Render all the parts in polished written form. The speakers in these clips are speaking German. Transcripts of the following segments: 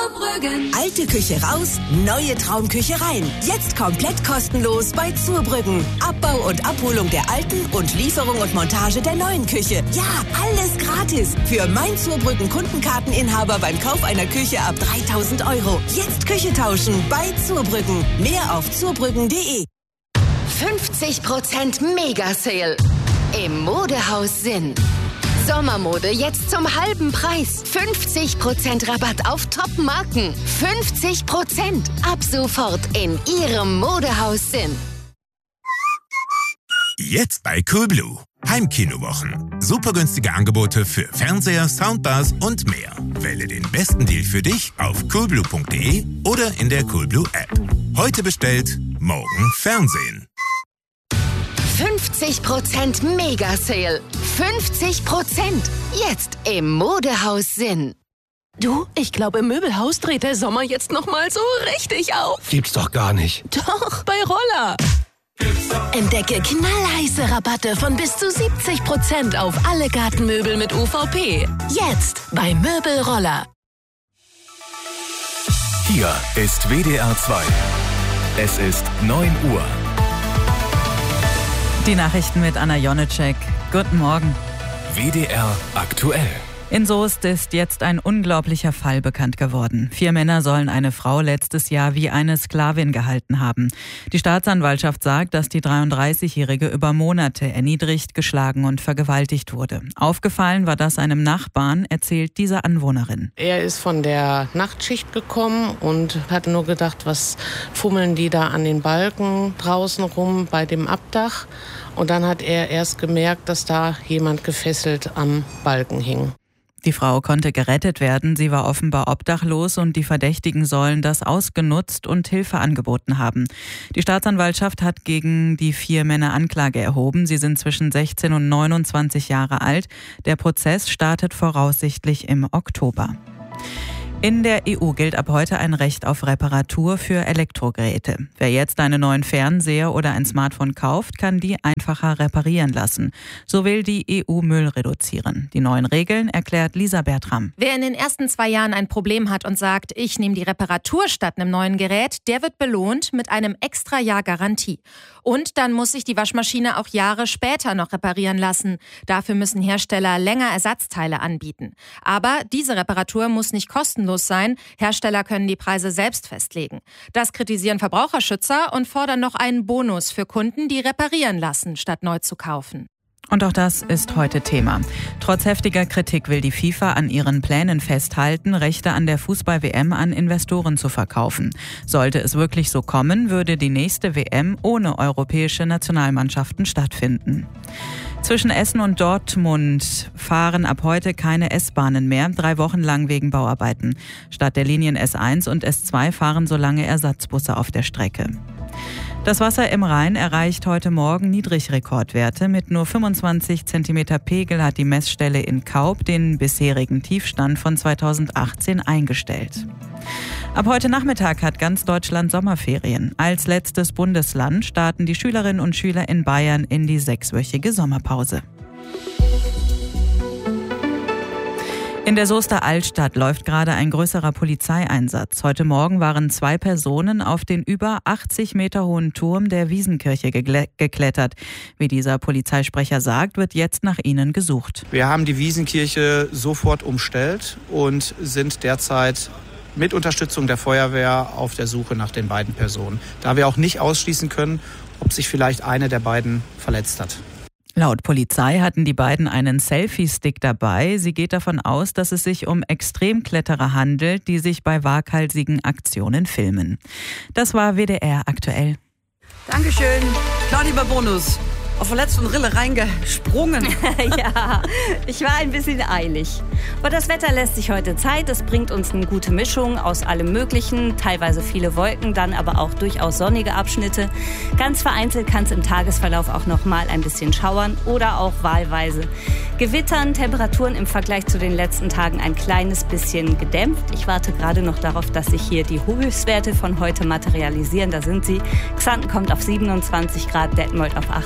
Zurbrüggen. Alte Küche raus, neue Traumküche rein. Jetzt komplett kostenlos bei Zurbrüggen. Abbau und Abholung der alten und Lieferung und Montage der neuen Küche. Ja, alles gratis. Für mein Zurbrüggen Kundenkarteninhaber beim Kauf einer Küche ab 3.000 €. Jetzt Küche tauschen bei Zurbrüggen. Mehr auf zurbrüggen.de. 50% Mega-Sale im Modehaus Sinn. Sommermode jetzt zum halben Preis. 50% Rabatt auf Top-Marken. 50% ab sofort in Ihrem Modehaus Sinn. Jetzt bei Coolblue. Heimkinowochen. Super günstige Angebote für Fernseher, Soundbars und mehr. Wähle den besten Deal für dich auf coolblue.de oder in der Coolblue App. Heute bestellt, morgen Fernsehen. 50% Mega-Sale. 50% jetzt im Modehaus Sinn. Du, ich glaube, im Möbelhaus dreht der Sommer jetzt nochmal so richtig auf. Gibt's doch gar nicht. Doch, bei Roller. Entdecke knallheiße Rabatte von bis zu 70% auf alle Gartenmöbel mit UVP. Jetzt bei Möbelroller. Hier ist WDR 2. Es ist 9 Uhr. Die Nachrichten mit Anna Jonitschek. Guten Morgen. WDR aktuell. In Soest ist jetzt ein unglaublicher Fall bekannt geworden. 4 Männer sollen eine Frau letztes Jahr wie eine Sklavin gehalten haben. Die Staatsanwaltschaft sagt, dass die 33-Jährige über Monate erniedrigt, geschlagen und vergewaltigt wurde. Aufgefallen war das einem Nachbarn, erzählt diese Anwohnerin. Er ist von der Nachtschicht gekommen und hat nur gedacht, was fummeln die da an den Balken draußen rum bei dem Abdach. Und dann hat er erst gemerkt, dass da jemand gefesselt am Balken hing. Die Frau konnte gerettet werden. Sie war offenbar obdachlos und die Verdächtigen sollen das ausgenutzt und Hilfe angeboten haben. Die Staatsanwaltschaft hat gegen die 4 Männer Anklage erhoben. Sie sind zwischen 16 und 29 Jahre alt. Der Prozess startet voraussichtlich im Oktober. In der EU gilt ab heute ein Recht auf Reparatur für Elektrogeräte. Wer jetzt einen neuen Fernseher oder ein Smartphone kauft, kann die einfacher reparieren lassen. So will die EU Müll reduzieren. Die neuen Regeln erklärt Lisa Bertram. Wer in den ersten 2 Jahren ein Problem hat und sagt, ich nehme die Reparatur statt einem neuen Gerät, der wird belohnt mit einem extra Jahr Garantie. Und dann muss sich die Waschmaschine auch Jahre später noch reparieren lassen. Dafür müssen Hersteller länger Ersatzteile anbieten. Aber diese Reparatur muss nicht kostenlos sein. Hersteller können die Preise selbst festlegen. Das kritisieren Verbraucherschützer und fordern noch einen Bonus für Kunden, die reparieren lassen, statt neu zu kaufen. Und auch das ist heute Thema. Trotz heftiger Kritik will die FIFA an ihren Plänen festhalten, Rechte an der Fußball-WM an Investoren zu verkaufen. Sollte es wirklich so kommen, würde die nächste WM ohne europäische Nationalmannschaften stattfinden. Zwischen Essen und Dortmund fahren ab heute keine S-Bahnen mehr, 3 Wochen lang wegen Bauarbeiten. Statt der Linien S1 und S2 fahren so lange Ersatzbusse auf der Strecke. Das Wasser im Rhein erreicht heute Morgen Niedrigrekordwerte. Mit nur 25 cm Pegel hat die Messstelle in Kaub den bisherigen Tiefstand von 2018 eingestellt. Ab heute Nachmittag hat ganz Deutschland Sommerferien. Als letztes Bundesland starten die Schülerinnen und Schüler in Bayern in die 6-wöchige Sommerpause. In der Soester Altstadt läuft gerade ein größerer Polizeieinsatz. Heute Morgen waren 2 Personen auf den über 80 Meter hohen Turm der Wiesenkirche geklettert. Wie dieser Polizeisprecher sagt, wird jetzt nach ihnen gesucht. Wir haben die Wiesenkirche sofort umstellt und sind derzeit mit Unterstützung der Feuerwehr auf der Suche nach den beiden Personen, da wir auch nicht ausschließen können, ob sich vielleicht eine der beiden verletzt hat. Laut Polizei hatten die beiden einen Selfie-Stick dabei. Sie geht davon aus, dass es sich um Extremkletterer handelt, die sich bei waghalsigen Aktionen filmen. Das war WDR aktuell. Dankeschön. Klar, lieber Bonus. Auf der letzten Rille reingesprungen. Ja, ich war ein bisschen eilig. Aber das Wetter lässt sich heute Zeit. Es bringt uns eine gute Mischung aus allem Möglichen. Teilweise viele Wolken, dann aber auch durchaus sonnige Abschnitte. Ganz vereinzelt kann es im Tagesverlauf auch noch mal ein bisschen schauern oder auch wahlweise gewittern. Temperaturen im Vergleich zu den letzten Tagen ein kleines bisschen gedämpft. Ich warte gerade noch darauf, dass sich hier die Höchstwerte von heute materialisieren. Da sind sie. Xanten kommt auf 27 Grad, Detmold auf 28.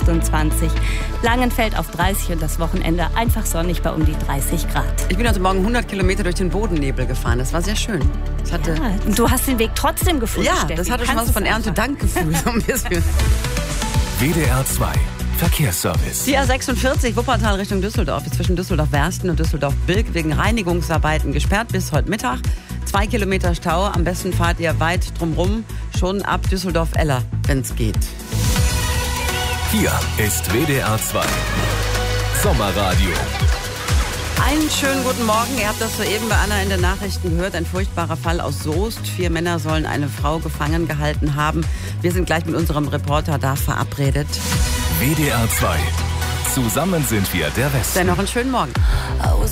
28. Langenfeld auf 30 und das Wochenende einfach sonnig bei um die 30 Grad. Ich bin heute Morgen 100 Kilometer durch den Bodennebel gefahren. Das war sehr schön. Und du hast den Weg trotzdem gefunden, Ja, Steffi. das hatte schon was von Erntedankgefühl. So ein bisschen. WDR 2 Verkehrsservice. Die A46 Wuppertal Richtung Düsseldorf ist zwischen Düsseldorf-Wersten und Düsseldorf-Bilk wegen Reinigungsarbeiten gesperrt bis heute Mittag. 2 Kilometer Stau. Am besten fahrt ihr weit drumrum, schon ab Düsseldorf-Eller, wenn es geht. Hier ist WDR 2 Sommerradio. Einen schönen guten Morgen. Ihr habt das soeben bei Anna in den Nachrichten gehört. Ein furchtbarer Fall aus Soest. 4 Männer sollen eine Frau gefangen gehalten haben. Wir sind gleich mit unserem Reporter da verabredet. WDR 2. Zusammen sind wir der Westen. Dann noch einen schönen Morgen. I was